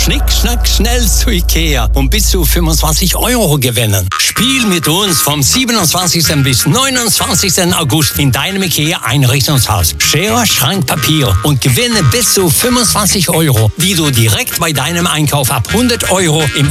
Schnick, schnack, schnell zu Ikea und bis zu 25 € gewinnen. Spiel mit uns vom 27. bis 29. August in deinem Ikea-Einrichtungshaus. Schere, Schrank, Papier und gewinne bis zu 25 €, die du direkt bei deinem Einkauf ab 100 € im